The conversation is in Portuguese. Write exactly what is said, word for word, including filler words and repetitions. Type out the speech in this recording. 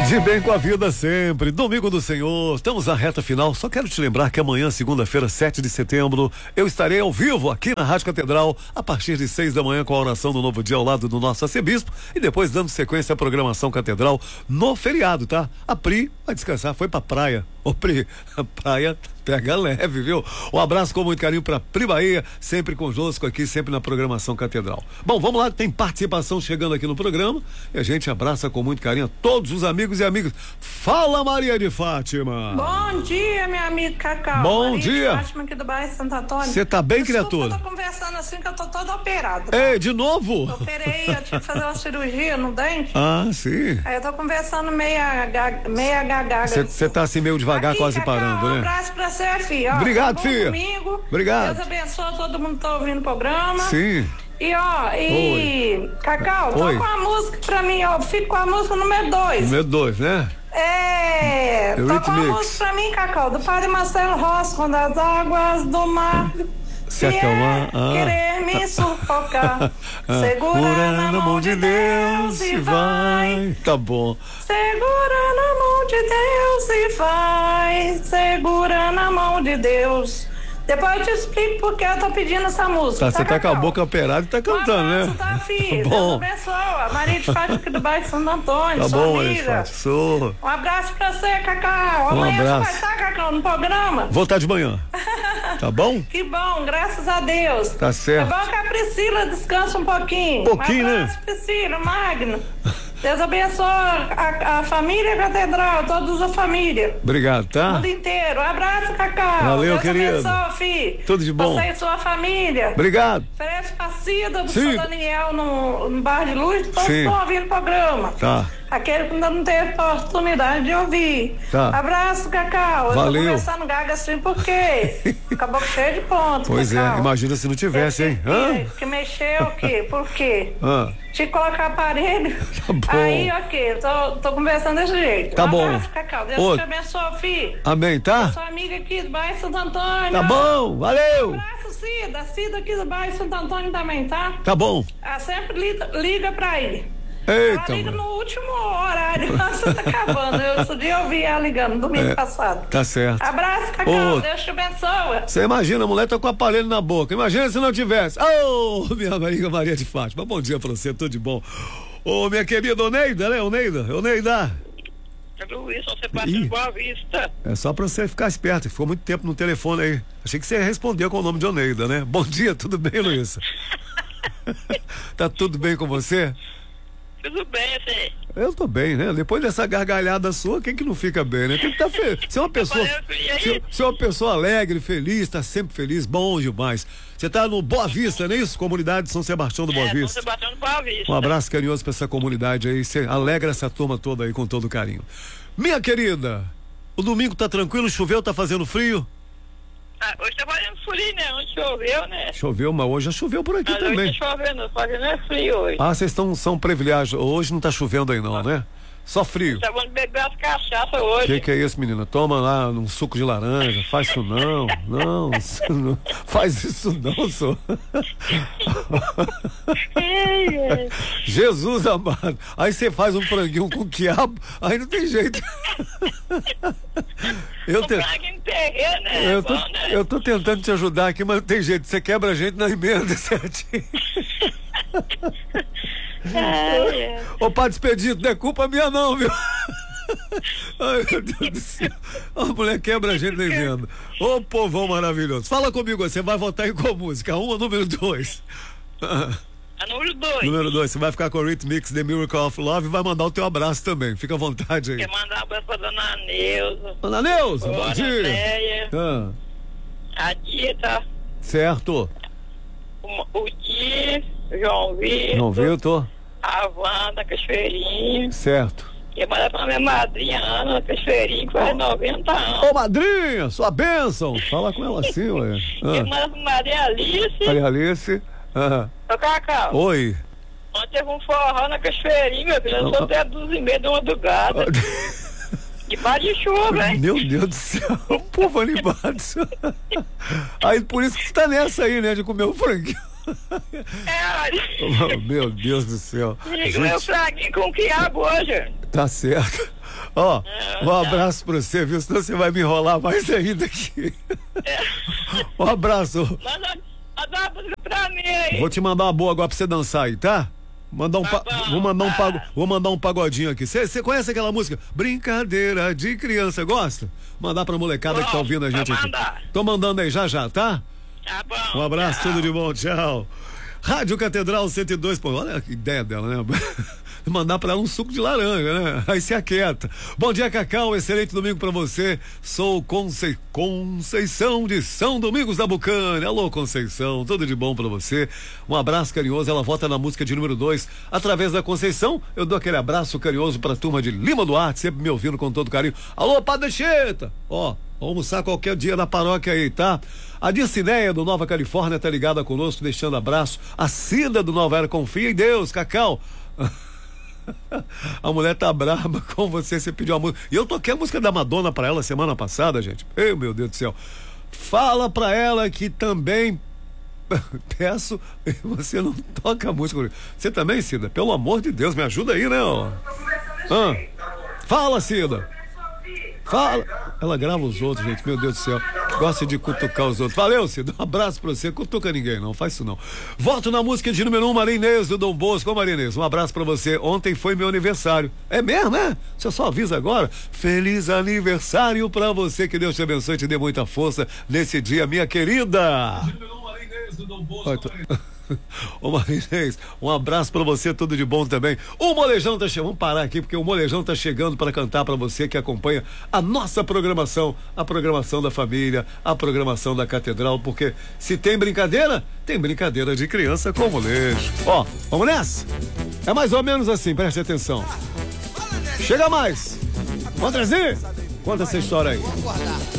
De bem com a vida sempre, domingo do Senhor, estamos na reta final. Só quero te lembrar que amanhã, segunda-feira, sete de setembro, eu estarei ao vivo aqui na Rádio Catedral a partir de seis da manhã com a oração do Novo Dia ao lado do nosso arcebispo e depois dando sequência à programação Catedral no feriado, tá? A Pri vai descansar, foi pra praia. Ô Pri, a praia pega leve, viu? Um abraço com muito carinho pra Pri Bahia, sempre conosco aqui, sempre na programação Catedral. Bom, vamos lá, tem participação chegando aqui no programa e a gente abraça com muito carinho a todos os amigos e amigas. Fala, Maria de Fátima. Bom dia, minha amiga Cacau. Bom Maria dia. de Fátima aqui do bairro Santo Antônio. Você tá bem, Desculpa, criatura? Eu tô conversando assim que eu tô toda operada. Ei, de novo? Eu operei, eu tive que fazer uma cirurgia no dente. Ah, sim. Aí eu tô conversando meia, ga- meia gagaga. Você tá assim meio devagar, Aqui, quase Cacau, parando, um né? abraço pra você, filho. Ó, Obrigado, bom filha. Domingo. Obrigado. Deus abençoe, todo mundo tá ouvindo o programa. Sim. E ó, e Oi. Cacau, Oi. toca uma música pra mim, ó. Fico com a música número dois. Número dois, né? É, toca uma Eurythmics. música pra mim, Cacau, do Padre Marcelo Rossi, quando as águas do mar Se acalmar, ah. querer me sufocar, Ah. segura na mão de Deus e vai, Tá bom. segura na mão de Deus e vai, segura na mão de Deus. Depois eu te explico porque eu tô pedindo essa música. Tá, você tá com a Cacau? boca operada e tá cantando, Um abraço, né? tá, filho? Bom. Deus abençoe. Maria de Fátima aqui do bairro Santo Antônio, Tá sua bom, Maria de amiga. Fátima. Sou. Um abraço pra você, Cacau. Um Amanhã você abraço. vai estar, Cacau, no programa? Vou estar de manhã. Tá bom? Que bom, graças a Deus. Tá certo. É bom que a Priscila descansa um pouquinho. Pouquinho, um né? abraço, Priscila, Magno. Deus abençoe a, a família Catedral, todos a família. Obrigado, O tá? mundo inteiro. Um abraço, Cacau. Valeu, Deus querido. abençoe, filho. Tudo de bom. Você e sua família. Obrigado. Oferece pra Cida do Sim. São Daniel no, no Bar de Luz. Todos Sim. estão ouvindo o programa. Tá. Aquele que ainda não teve oportunidade de ouvir. Tá. Abraço, Cacau. Valeu. Eu tô conversando gaga assim porque acabou cheio de pontos. Pois é, Cacau. imagina se não tivesse, hein? Que, Hã? que mexeu o quê? Por quê? Hã? Te colocar aparelho. Tá bom. Aí, ok, tô, tô conversando desse jeito. Tá um bom. abraço, Cacau. Deus Ô. te abençoe, filho. Amém, tá? Sua amiga aqui do bairro Santo Antônio. Tá bom, valeu. Um abraço, Cida. Cida aqui do bairro Santo Antônio também, tá? Tá bom. Ela sempre liga, liga pra ele. Ela Eita, liga mano. no último horário. Nossa, tá acabando. Eu esse dia eu vi ela ligando, domingo É, passado. Tá certo. Abraço, Cacau. Ô. Deus te abençoe. Você imagina, a mulher tá com o aparelho na boca. Imagina se não tivesse. Ô, minha amiga Maria de Fátima. Bom dia pra você, tudo de bom. Ô, minha querida Oneida, né? Oneida, Oneida. Luiz, você passa em Boa Vista. É só pra você ficar esperto. Ficou muito tempo no telefone aí. Achei que você ia responder com o nome de Oneida, né? Bom dia, tudo bem, Luísa? Tá tudo bem com você? Tudo bem, assim. Eu tô bem, né? Depois dessa gargalhada sua, quem que não fica bem, né? Tem que estar feliz. Você é uma pessoa, você você é uma pessoa alegre, feliz, tá sempre feliz, bom demais. Você tá no Boa Vista, não é isso? Comunidade São Sebastião do Boa É, Vista. São Sebastião do Boa Vista. Um abraço carinhoso pra essa comunidade aí. Você alegra essa turma toda aí com todo carinho. Minha querida, o domingo tá tranquilo, choveu, tá fazendo frio? Ah, hoje tá fazendo frio, né? Onde choveu, né? Choveu, mas hoje já choveu por aqui Mas também. hoje tá chovendo, fazendo é frio hoje. Ah, vocês estão são privilegiados. Hoje não tá chovendo aí não, né? Só frio. Tá bom de beber as cachaças O hoje. que, que é isso, menina? Toma lá um suco de laranja. Faz isso não. Não, isso não. Faz isso não, só. Jesus amado. Aí você faz um franguinho com quiabo, aí não tem jeito. Eu, te... em terreno, né? eu, tô, Bom, né? eu tô tentando te ajudar aqui, mas não tem jeito. Você quebra a gente na emenda certinho. Ai, é. Ô, Padre Expedito, não é culpa minha não, viu? Ai, meu Deus do céu. A mulher quebra a gente na emenda. Ô, povão maravilhoso. Fala comigo, você vai votar em qual música? Um ou número dois? A número dois. Número dois, você vai ficar com o Eurythmics, The Miracle of Love e vai mandar o teu abraço também. Fica à vontade aí. Quer mandar um abraço pra dona Neuza. Dona Neuza, bom Dona dia. Néia, Ah, a Dita, certo. o, o Di, o João Vitor. Não viu, tô? A Wanda, Cachoeirinho. Certo. Quer mandar pra minha madrinha Ana Cachoeirinho, que faz noventa anos. Ô, madrinha, sua bênção. Fala com ela assim, ué. Quer Ah, mandar pra Maria Alice. Maria Alice. Ah, Ô, Cacau. oi. Ontem teve um forró na Cachoeirinha, meu filho. Eu sou até duas e meia da madrugada. De bar de chuva, hein? Meu Deus do céu, o povo animado. Aí por isso que você tá nessa aí, né? De comer o franguinho. É, Oh, meu Deus do céu. olha. Meu franguinho com quiabo hoje. Tá certo. Ó, um abraço pra você, viu? Senão você vai me enrolar mais ainda aqui. Um abraço. Manda, manda uma música pra mim aí. Vou te mandar uma boa agora pra você dançar aí, tá? Mandar um Tá pa... bom, vou, mandar um tá. pago... vou mandar um pagodinho aqui. Você conhece aquela música? Brincadeira de criança, gosta? Mandar pra molecada Bom, que tá ouvindo a gente vou aqui. mandar. Tô mandando aí já já, tá? Tá bom. Um abraço, tchau. tudo de bom, tchau. Rádio Catedral cento e dois, pô, olha a ideia dela, né? Mandar pra ela um suco de laranja, né? Aí se aquieta. Bom dia, Cacau, excelente domingo pra você. Sou Conce... Conceição de São Domingos da Bucânia. Alô, Conceição, tudo de bom pra você. Um abraço carinhoso, ela vota na música de número dois. Através da Conceição, eu dou aquele abraço carinhoso pra turma de Lima Duarte, sempre me ouvindo com todo carinho. Alô, Padre Cheta! Ó, vamos almoçar qualquer dia na paróquia aí, tá? A Dircineia do Nova Califórnia tá ligada conosco, deixando abraço. A Cida do Nova Era, confia em Deus, Cacau. A mulher tá braba com você, você pediu a música. E eu toquei a música da Madonna pra ela semana passada, gente. Ei, meu Deus do céu. Fala pra ela que também peço, você não toca a música. Você também, Cida? Pelo amor de Deus, me ajuda aí, né? Ó. Ah. Fala, Cida. Fala. Ela grava os outros, gente, meu Deus do céu. Gosta de cutucar os outros. Valeu, Cida. Um abraço pra você. Cutuca ninguém, não. Faz isso não. Voto na música de número um, Marinês do Dom Bosco. Ô, Marinês, um abraço pra você. Ontem foi meu aniversário. É mesmo, né? Você só avisa agora. Feliz aniversário pra você. Que Deus te abençoe e te dê muita força nesse dia, minha querida. Número um, Marinês do Dom Bosco. Ô Marinês, um abraço pra você, tudo de bom também. O Molejão tá chegando, vamos parar aqui porque o Molejão tá chegando para cantar pra você que acompanha a nossa programação, a programação da família, a programação da Catedral, porque se tem brincadeira, tem brincadeira de criança com o molejo. Ó, vamos nessa? É mais ou menos assim, preste atenção. Chega mais. Andrezinho, conta essa história aí.